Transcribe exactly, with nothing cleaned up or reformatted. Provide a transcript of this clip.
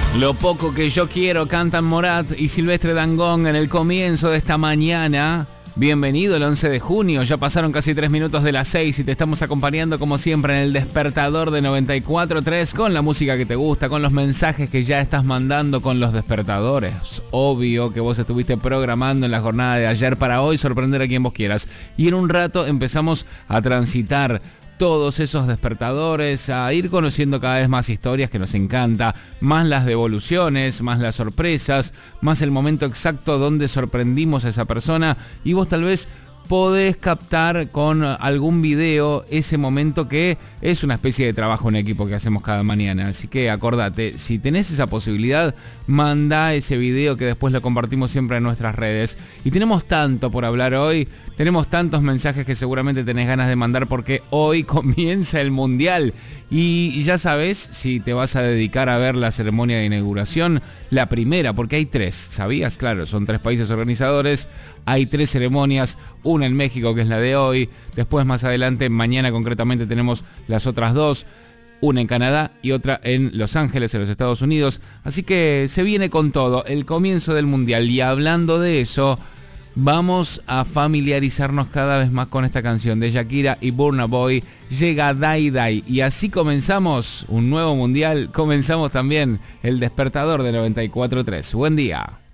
Lo poco que yo quiero, cantan Morat y Silvestre Dangond en el comienzo de esta mañana. Bienvenido el once de junio, ya pasaron casi tres minutos de las seis y te estamos acompañando como siempre en el despertador de noventa y cuatro punto tres con la música que te gusta, con los mensajes que ya estás mandando, con los despertadores. Obvio que vos estuviste programando en la jornada de ayer para hoy sorprender a quien vos quieras. Y en un rato empezamos a transitar todos esos despertadores, a ir conociendo cada vez más historias que nos encanta, más las devoluciones, más las sorpresas, más el momento exacto donde sorprendimos a esa persona y vos tal vez podés captar con algún video ese momento que es una especie de trabajo en equipo que hacemos cada mañana. Así que acordate, si tenés esa posibilidad, mandá ese video que después lo compartimos siempre en nuestras redes. Y tenemos tanto por hablar hoy, tenemos tantos mensajes que seguramente tenés ganas de mandar porque hoy comienza el Mundial. Y ya sabés si te vas a dedicar a ver la ceremonia de inauguración, la primera, porque hay tres, ¿sabías? Claro, son tres países organizadores, hay tres ceremonias, una en México que es la de hoy, después más adelante, mañana concretamente tenemos las otras dos, una en Canadá y otra en Los Ángeles, en los Estados Unidos, así que se viene con todo, el comienzo del Mundial. Y hablando de eso, vamos a familiarizarnos cada vez más con esta canción de Shakira y Burna Boy. Llega Dai Dai y así comenzamos un nuevo Mundial, comenzamos también el despertador de noventa y cuatro punto tres. Buen día.